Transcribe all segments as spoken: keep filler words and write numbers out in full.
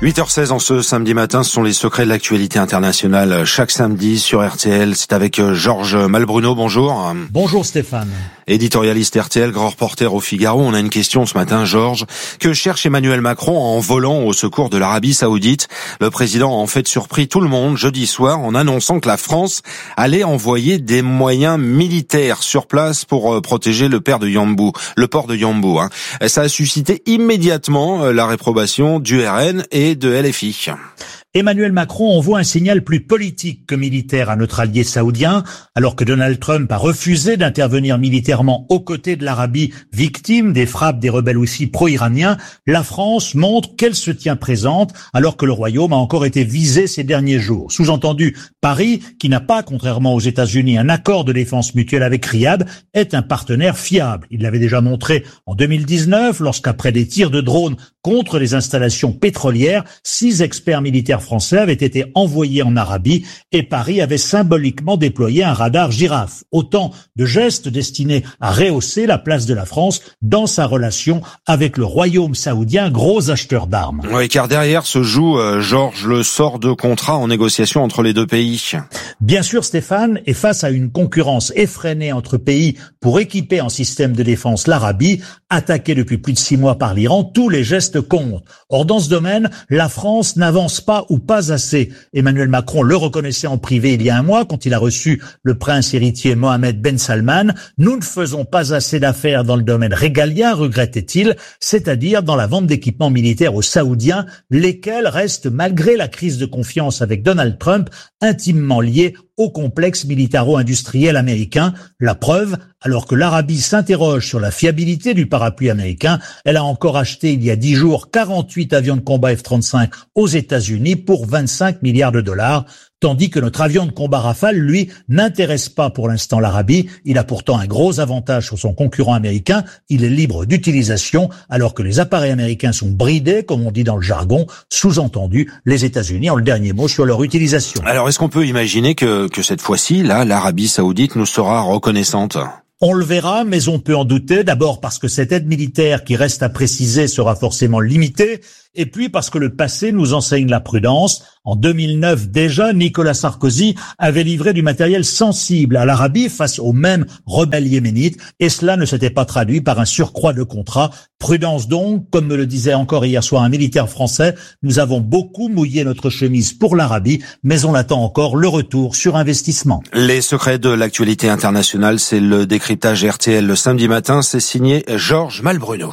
huit heures seize en ce samedi matin, ce sont les secrets de l'actualité internationale. Chaque samedi sur R T L, c'est avec Georges Malbruno. Bonjour. Bonjour Stéphane. Éditorialiste R T L, grand reporter au Figaro. On a une question ce matin, Georges. Que cherche Emmanuel Macron en volant au secours de l'Arabie Saoudite? Le président a en fait surpris tout le monde jeudi soir en annonçant que la France allait envoyer des moyens militaires sur place pour protéger le port de Yanbu. Le port de Yanbu. Hein. Ça a suscité immédiatement la réprobation du R N et de L F I. Emmanuel Macron envoie un signal plus politique que militaire à notre allié saoudien, alors que Donald Trump a refusé d'intervenir militairement aux côtés de l'Arabie, victime des frappes des rebelles aussi pro-iraniens. La France montre qu'elle se tient présente, alors que le Royaume a encore été visé ces derniers jours. Sous-entendu, Paris, qui n'a pas, contrairement aux États-Unis, un accord de défense mutuelle avec Riyad, est un partenaire fiable. Il l'avait déjà montré en deux mille dix-neuf, lorsqu'après des tirs de drones contre les installations pétrolières, six experts militaires français avaient été envoyés en Arabie et Paris avait symboliquement déployé un radar girafe. Autant de gestes destinés à rehausser la place de la France dans sa relation avec le Royaume saoudien, gros acheteur d'armes. Oui, car derrière se joue, euh, Georges, le sort de contrat en négociation entre les deux pays. Bien sûr, Stéphane, et face à une concurrence effrénée entre pays pour équiper en système de défense l'Arabie, attaquée depuis plus de six mois par l'Iran, tous les gestes comptent. Or, dans ce domaine, la France n'avance pas ou pas assez. Emmanuel Macron le reconnaissait en privé il y a un mois quand il a reçu le prince héritier Mohamed Ben Salman. Nous ne faisons pas assez d'affaires dans le domaine régalien, regrettait-il, c'est-à-dire dans la vente d'équipements militaires aux Saoudiens, lesquels restent, malgré la crise de confiance avec Donald Trump, intimement liés au complexe militaro-industriel américain. La preuve, alors que l'Arabie s'interroge sur la fiabilité du parapluie américain, elle a encore acheté il y a dix jours quarante-huit avions de combat F trente-cinq aux États-Unis pour vingt-cinq milliards de dollars, tandis que notre avion de combat Rafale, lui, n'intéresse pas pour l'instant l'Arabie. Il a pourtant un gros avantage sur son concurrent américain, il est libre d'utilisation, alors que les appareils américains sont bridés, comme on dit dans le jargon, sous-entendu, les États-Unis ont le dernier mot sur leur utilisation. Alors est-ce qu'on peut imaginer que, que cette fois-ci, là, l'Arabie Saoudite nous sera reconnaissante ? On le verra, mais on peut en douter, d'abord parce que cette aide militaire qui reste à préciser sera forcément limitée, et puis parce que le passé nous enseigne la prudence. En deux mille neuf déjà, Nicolas Sarkozy avait livré du matériel sensible à l'Arabie face aux mêmes rebelles yéménites, et cela ne s'était pas traduit par un surcroît de contrat. Prudence donc, comme me le disait encore hier soir un militaire français, nous avons beaucoup mouillé notre chemise pour l'Arabie, mais on attend encore le retour sur investissement. Les secrets de l'actualité internationale, c'est le décryptage R T L le samedi matin, c'est signé Georges Malbruno.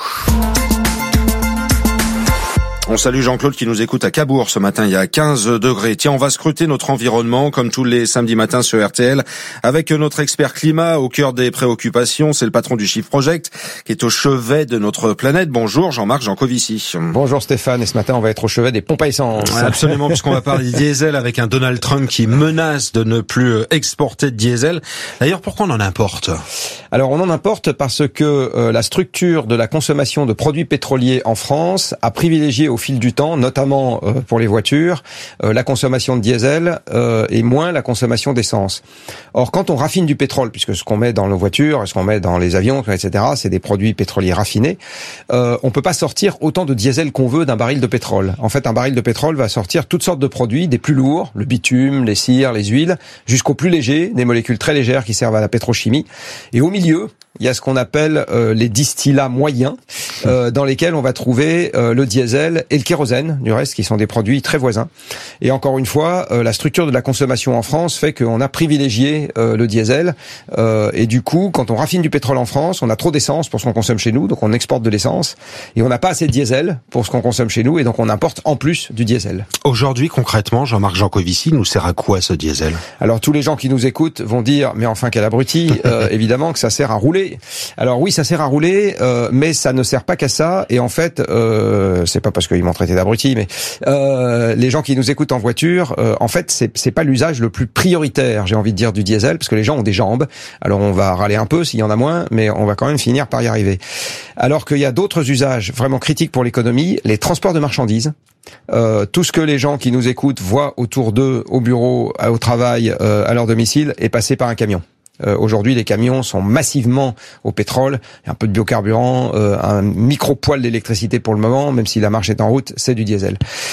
On salue Jean-Claude qui nous écoute à Cabourg ce matin, il y a quinze degrés. Tiens, on va scruter notre environnement comme tous les samedis matins sur R T L avec notre expert climat au cœur des préoccupations. C'est le patron du Shift Project qui est au chevet de notre planète. Bonjour Jean-Marc Jancovici. Bonjour Stéphane, et ce matin on va être au chevet des pompes à essence. Ouais, absolument, puisqu'on va parler de diesel avec un Donald Trump qui menace de ne plus exporter de diesel. D'ailleurs, pourquoi on en importe ? Alors on en importe parce que euh, la structure de la consommation de produits pétroliers en France a privilégié au fil du temps, notamment euh, pour les voitures, euh, la consommation de diesel euh, et moins la consommation d'essence. Or, quand on raffine du pétrole, puisque ce qu'on met dans nos voitures, ce qu'on met dans les avions, et cetera, c'est des produits pétroliers raffinés, euh, on peut pas sortir autant de diesel qu'on veut d'un baril de pétrole. En fait, un baril de pétrole va sortir toutes sortes de produits, des plus lourds, le bitume, les cires, les huiles, jusqu'aux plus légers, des molécules très légères qui servent à la pétrochimie. Et au milieu, il y a ce qu'on appelle euh, les distillats moyens, euh, dans lesquels on va trouver euh, le diesel et le kérosène, du reste, qui sont des produits très voisins. Et encore une fois, euh, la structure de la consommation en France fait qu'on a privilégié euh, le diesel. Euh, et du coup, quand on raffine du pétrole en France, on a trop d'essence pour ce qu'on consomme chez nous, donc on exporte de l'essence. Et on n'a pas assez de diesel pour ce qu'on consomme chez nous, et donc on importe en plus du diesel. Aujourd'hui, concrètement, Jean-Marc Jancovici, nous sert à quoi ce diesel ? Alors tous les gens qui nous écoutent vont dire, mais enfin quel abruti, euh, évidemment que ça sert à rouler. Alors oui, ça sert à rouler, euh, mais ça ne sert pas qu'à ça. Et en fait, euh, c'est pas parce qu'ils m'ont traité d'abruti, mais euh, les gens qui nous écoutent en voiture, euh, en fait, c'est, c'est pas l'usage le plus prioritaire, j'ai envie de dire, du diesel, parce que les gens ont des jambes. Alors on va râler un peu s'il y en a moins, mais on va quand même finir par y arriver. Alors qu'il y a d'autres usages vraiment critiques pour l'économie, les transports de marchandises. Euh, tout ce que les gens qui nous écoutent voient autour d'eux, au bureau, au travail, euh, à leur domicile, est passé par un camion. Euh, aujourd'hui, les camions sont massivement au pétrole, un peu de biocarburant, euh, un micro-poil d'électricité pour le moment, même si la marche est en route, c'est du diesel.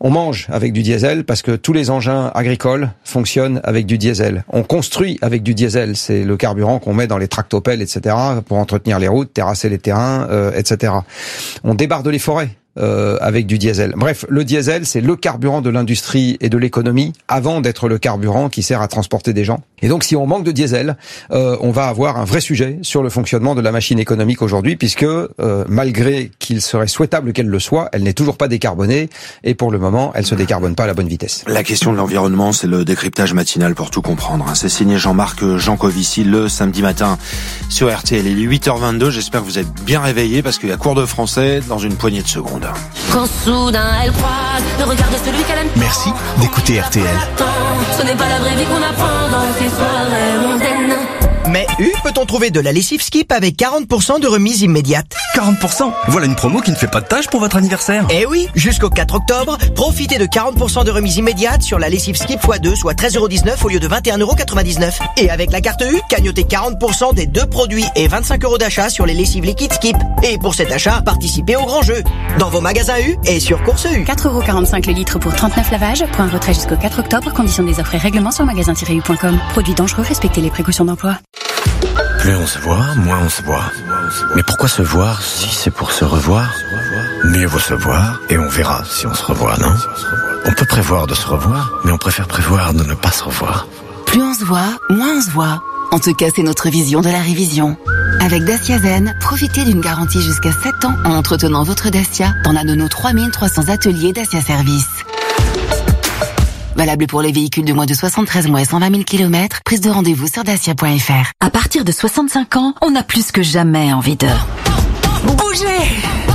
On mange avec du diesel parce que tous les engins agricoles fonctionnent avec du diesel. On construit avec du diesel, c'est le carburant qu'on met dans les tractopelles, et cetera, pour entretenir les routes, terrasser les terrains, euh, et cetera. On débarde les forêts Euh, avec du diesel. Bref, le diesel, c'est le carburant de l'industrie et de l'économie avant d'être le carburant qui sert à transporter des gens. Et donc, si on manque de diesel, euh, on va avoir un vrai sujet sur le fonctionnement de la machine économique aujourd'hui, puisque euh, malgré qu'il serait souhaitable qu'elle le soit, elle n'est toujours pas décarbonée et pour le moment, elle se décarbone pas à la bonne vitesse. La question de l'environnement, c'est le décryptage matinal pour tout comprendre. C'est signé Jean-Marc Jancovici le samedi matin sur R T L. Il est huit heures vingt-deux. J'espère que vous êtes bien réveillés parce qu'il y a cours de français dans une poignée de secondes. Quand soudain elle croise le regard de celui qu'elle aime. Merci d'écouter R T L. Ce n'est pas la vraie vie qu'on apprend dans ces soirées mondaines. Mais U, peut-on trouver de la lessive Skip avec quarante pour cent de remise immédiate? quarante pour cent? Voilà une promo qui ne fait pas de tâche pour votre anniversaire. Eh oui, jusqu'au quatre octobre, profitez de quarante pour cent de remise immédiate sur la lessive Skip fois deux, soit treize euros dix-neuf au lieu de vingt et un euros quatre-vingt-dix-neuf. Et avec la carte U, cagnotez quarante pour cent des deux produits et vingt-cinq euros d'achat sur les lessives liquides Skip. Et pour cet achat, participez au grand jeu. Dans vos magasins U et sur Course U. quatre euros quarante-cinq le litre pour trente-neuf lavages. Point de retrait jusqu'au quatre octobre. Conditions des offres et règlements sur magasin tiret u point com. Produits dangereux, respectez les précautions d'emploi. Plus on se voit, moins on se voit. Mais pourquoi se voir si c'est pour se revoir? Mieux vaut se voir et on verra si on se revoit, non? On peut prévoir de se revoir, mais on préfère prévoir de ne pas se revoir. Plus on se voit, moins on se voit. En tout cas, c'est notre vision de la révision. Avec Dacia Zen, profitez d'une garantie jusqu'à sept ans en entretenant votre Dacia dans l'un de nos trois mille trois cents ateliers Dacia Service. Valable pour les véhicules de moins de soixante-treize mois et cent vingt mille kilomètres. Prise de rendez-vous sur dacia point f r. À partir de soixante-cinq ans, on a plus que jamais envie de bouger.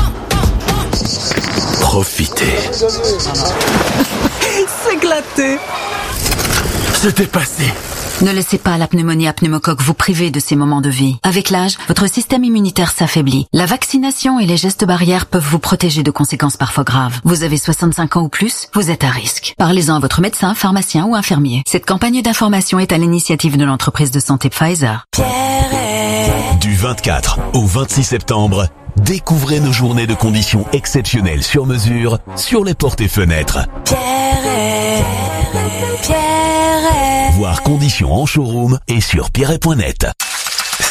Profitez. S'éclater. Se dépasser. Ne laissez pas la pneumonie à pneumocoque vous priver de ces moments de vie. Avec l'âge, votre système immunitaire s'affaiblit. La vaccination et les gestes barrières peuvent vous protéger de conséquences parfois graves. Vous avez soixante-cinq ans ou plus, vous êtes à risque. Parlez-en à votre médecin, pharmacien ou infirmier. Cette campagne d'information est à l'initiative de l'entreprise de santé Pfizer. Du vingt-quatre au vingt-six septembre, découvrez nos journées de conditions exceptionnelles sur mesure sur les portes et fenêtres. Voir conditions en showroom et sur pierret point net.